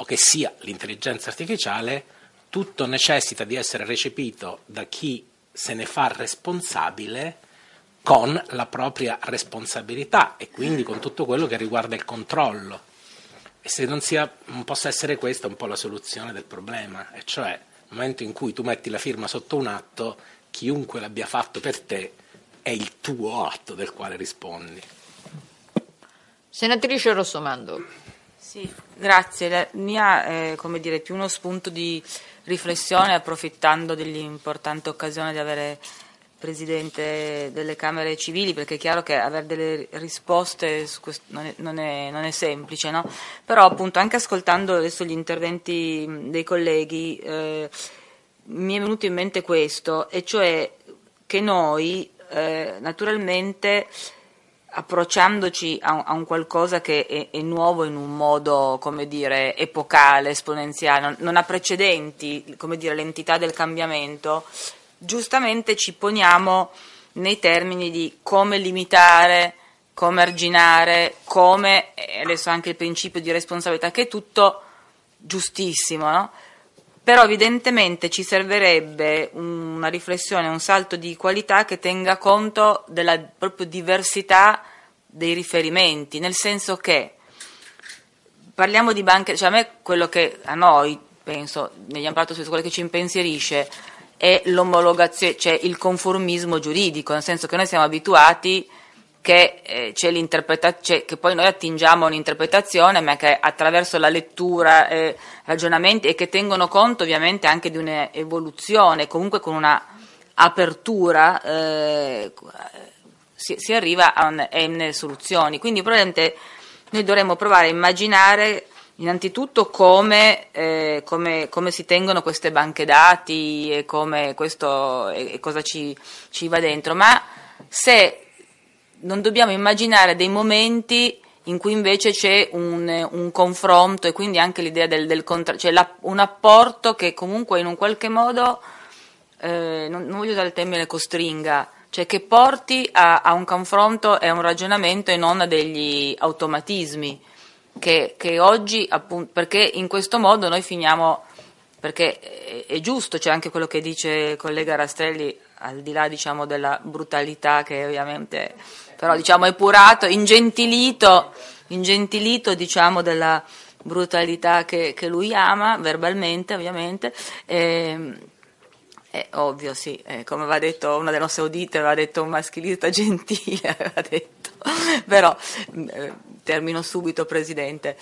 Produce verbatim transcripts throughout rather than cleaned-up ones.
o che sia l'intelligenza artificiale, tutto necessita di essere recepito da chi se ne fa responsabile con la propria responsabilità e quindi con tutto quello che riguarda il controllo. E se non, sia, non possa essere questa un po' la soluzione del problema, e cioè nel momento in cui tu metti la firma sotto un atto, chiunque l'abbia fatto per te è il tuo atto del quale rispondi. Senatrice Rossomando. Sì, grazie. La mia è, come dire, più uno spunto di riflessione, approfittando dell'importante occasione di avere Presidente delle Camere Civili, perché è chiaro che avere delle risposte su questo non è, non è, non è semplice, no? Però appunto anche ascoltando adesso gli interventi dei colleghi eh, mi è venuto in mente questo, e cioè che noi eh, naturalmente approcciandoci a un, a un qualcosa che è, è nuovo in un modo, come dire, epocale, esponenziale, non, non ha precedenti, come dire, l'entità del cambiamento, giustamente ci poniamo nei termini di come limitare, come arginare, come, e adesso anche il principio di responsabilità, che è tutto giustissimo, no? Però evidentemente ci servirebbe una riflessione, un salto di qualità che tenga conto della proprio diversità dei riferimenti, nel senso che parliamo di banche, cioè a me quello che a noi, penso, negli abbiamo parlato su quello che ci impensierisce è l'omologazione, cioè il conformismo giuridico, nel senso che noi siamo abituati che eh, c'è l'interpretazione, che poi noi attingiamo a un'interpretazione, ma che attraverso la lettura e ragionamenti e che tengono conto ovviamente anche di un'evoluzione, comunque con una apertura eh, si, si arriva a n soluzioni. Quindi probabilmente noi dovremmo provare a immaginare innanzitutto come, eh, come, come si tengono queste banche dati e come questo e, e cosa ci, ci va dentro, ma se non dobbiamo immaginare dei momenti in cui invece c'è un, un confronto e quindi anche l'idea del, del contra- cioè la, un apporto che comunque in un qualche modo, eh, non, non voglio usare il termine costringa, cioè che porti a, a un confronto e a un ragionamento e non a degli automatismi che, che oggi, appunto, perché in questo modo noi finiamo, perché è, è giusto, c'è anche quello che dice il collega Rastrelli, al di là diciamo della brutalità che ovviamente però diciamo epurato, ingentilito, ingentilito diciamo della brutalità che, che lui ama verbalmente ovviamente, e, è ovvio sì, eh, come aveva detto una delle nostre audite, aveva detto un maschilista gentile, aveva detto, però eh, termino subito Presidente,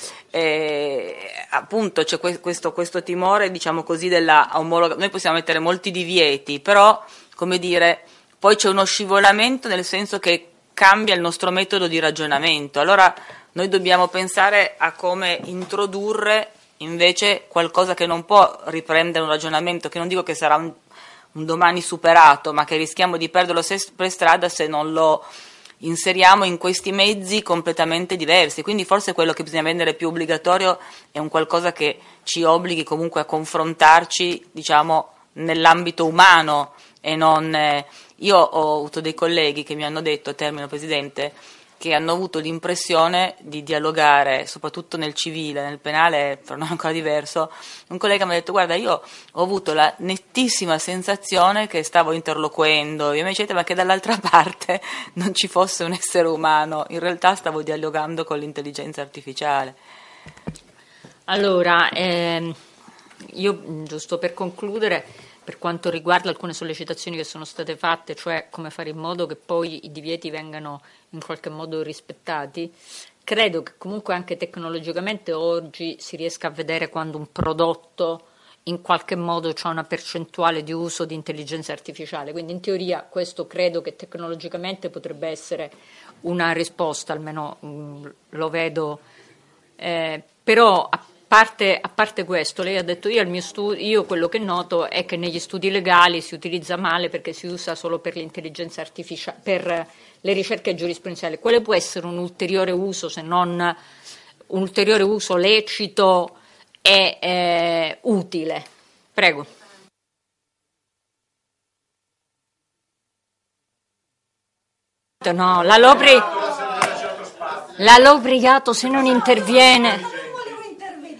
e, appunto c'è questo, questo timore diciamo così della omologazione, noi possiamo mettere molti divieti, però come dire, poi c'è uno scivolamento nel senso che cambia il nostro metodo di ragionamento, allora noi dobbiamo pensare a come introdurre invece qualcosa che non può riprendere un ragionamento, che non dico che sarà un, un domani superato, ma che rischiamo di perderlo per strada se non lo inseriamo in questi mezzi completamente diversi, quindi forse quello che bisogna rendere più obbligatorio è un qualcosa che ci obblighi comunque a confrontarci, diciamo, nell'ambito umano e non... Eh, io ho avuto dei colleghi che mi hanno detto, termino Presidente, che hanno avuto l'impressione di dialogare, soprattutto nel civile, nel penale per noi è ancora diverso. Un collega mi ha detto: guarda, io ho avuto la nettissima sensazione che stavo interloquendo, io mi dicete, ma che dall'altra parte non ci fosse un essere umano, in realtà stavo dialogando con l'intelligenza artificiale. Allora, ehm, io giusto per concludere, per quanto riguarda alcune sollecitazioni che sono state fatte, cioè come fare in modo che poi i divieti vengano in qualche modo rispettati, credo che comunque anche tecnologicamente oggi si riesca a vedere quando un prodotto in qualche modo c'è una percentuale di uso di intelligenza artificiale, quindi in teoria questo credo che tecnologicamente potrebbe essere una risposta, almeno mh, lo vedo, eh, però a Parte, a parte questo, lei ha detto io, il mio studio, io quello che noto è che negli studi legali si utilizza male perché si usa solo per l'intelligenza artificiale, per le ricerche giurisprudenziali. Quale può essere un ulteriore uso, se non un ulteriore uso lecito e eh, utile? Prego. No, la Lopri, la Lopriato se non interviene.